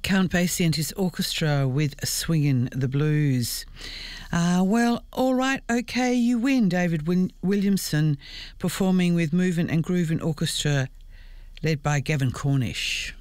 Count Basie and his orchestra with Swingin' the Blues. Well, all right, okay, you win. David Williamson performing with Movin' and Groovin' Orchestra led by Gavin Cornish.